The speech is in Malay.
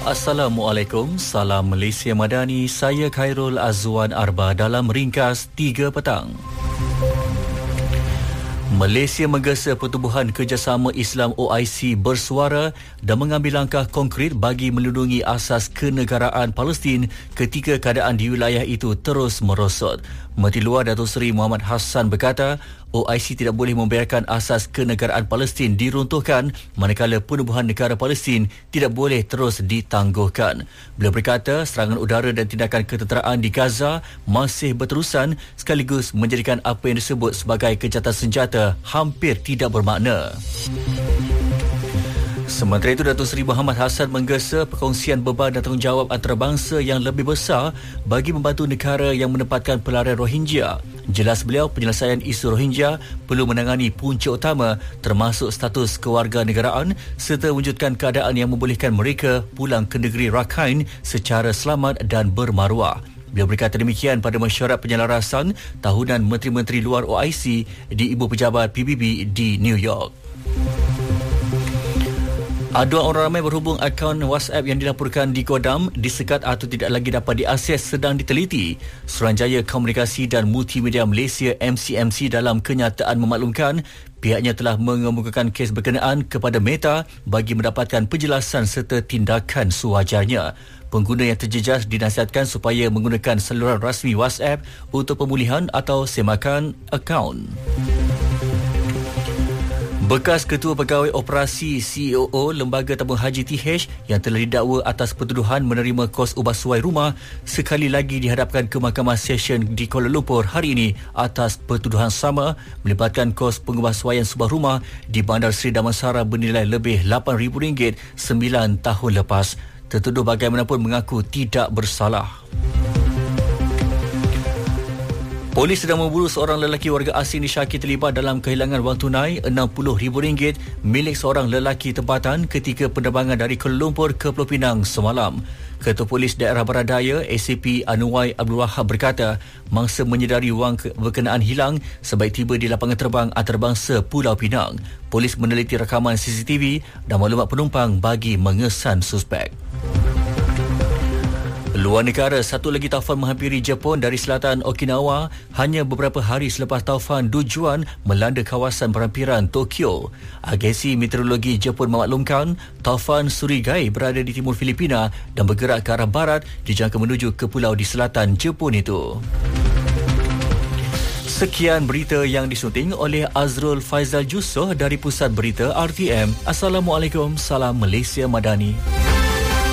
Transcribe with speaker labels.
Speaker 1: Assalamualaikum, salam Malaysia Madani. Saya Khairul Azwan Arba dalam ringkas 3 petang. Malaysia menggesa Pertubuhan Kerjasama Islam OIC bersuara dan mengambil langkah konkret bagi melindungi asas kenegaraan Palestin ketika keadaan di wilayah itu terus merosot. Menteri Luar Datuk Seri Muhammad Hassan berkata, OIC tidak boleh membiarkan asas kenegaraan Palestin diruntuhkan manakala penubuhan negara Palestin tidak boleh terus ditangguhkan. Beliau berkata, serangan udara dan tindakan ketenteraan di Gaza masih berterusan sekaligus menjadikan apa yang disebut sebagai gencatan senjata hampir tidak bermakna. Sementara itu, Datuk Seri Muhammad Hassan menggesa perkongsian beban dan tanggungjawab antarabangsa yang lebih besar bagi membantu negara yang menempatkan pelarian Rohingya. Jelas beliau, penyelesaian isu Rohingya perlu menangani punca utama termasuk status kewarganegaraan serta wujudkan keadaan yang membolehkan mereka pulang ke negeri Rakhine secara selamat dan bermaruah. Beliau berkata demikian pada mesyuarat penyelarasan tahunan Menteri-Menteri Luar OIC di Ibu Pejabat PBB di New York. Aduan orang ramai berhubung akaun WhatsApp yang dilaporkan di Kodam disekat atau tidak lagi dapat diakses sedang diteliti. Suruhanjaya Komunikasi dan Multimedia Malaysia MCMC dalam kenyataan memaklumkan pihaknya telah mengemukakan kes berkenaan kepada Meta bagi mendapatkan penjelasan serta tindakan sewajarnya. Pengguna yang terjejas dinasihatkan supaya menggunakan saluran rasmi WhatsApp untuk pemulihan atau semakan akaun. Bekas Ketua Pegawai Operasi CEO Lembaga Tabung Haji TH yang telah didakwa atas pertuduhan menerima kos ubah suai rumah sekali lagi dihadapkan ke Mahkamah Session di Kuala Lumpur hari ini atas pertuduhan sama melibatkan kos pengubahsuaian sebuah rumah di Bandar Seri Damansara bernilai lebih RM8,000 9 tahun lepas. Tertuduh bagaimanapun mengaku tidak bersalah. Polis sedang memburu seorang lelaki warga asing disyaki terlibat dalam kehilangan wang tunai RM60,000 milik seorang lelaki tempatan ketika penerbangan dari Kuala Lumpur ke Pulau Pinang semalam. Ketua Polis Daerah Barat Daya ACP Anuwai Abdul Wahab berkata, mangsa menyedari wang berkenaan hilang sebaik tiba di lapangan terbang antarabangsa Pulau Pinang. Polis meneliti rakaman CCTV dan maklumat penumpang bagi mengesan suspek. Luar negara, satu lagi taufan menghampiri Jepun dari selatan Okinawa hanya beberapa hari selepas taufan Dujuan melanda kawasan perhampiran Tokyo. Agensi Meteorologi Jepun memaklumkan taufan Surigai berada di timur Filipina dan bergerak ke arah barat dijangka menuju ke pulau di selatan Jepun itu. Sekian berita yang disunting oleh Azrul Faizal Jusoh dari Pusat Berita RTM. Assalamualaikum, salam Malaysia Madani.